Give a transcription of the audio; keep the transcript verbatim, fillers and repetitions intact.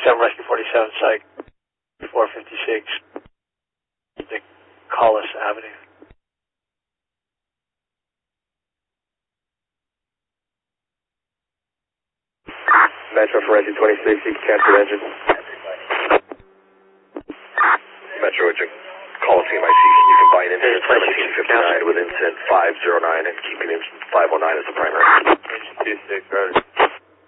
forty-seven, Rescue forty-seven, Psych, four fifty-six, Collis Avenue. Metro for Rescue twenty-six, you can capture engine. Metro, it's a call team I C. Can you combine engine seventeen fifty-nine with incident five zero nine and keeping engine five oh nine as the primary? Engine two six, right.